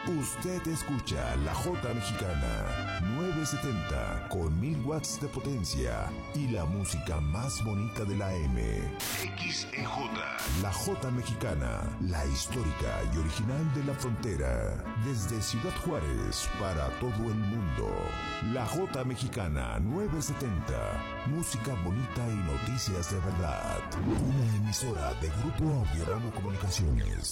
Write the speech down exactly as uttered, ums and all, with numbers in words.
Usted escucha la Jota Mexicana novecientos setenta con mil watts de potencia y la música más bonita de la M. X E J. La Jota Mexicana, la histórica y original de la frontera. Desde Ciudad Juárez para todo el mundo. La Jota Mexicana novecientos setenta. Música bonita y noticias de verdad. Una emisora de Grupo Audiorama Comunicaciones.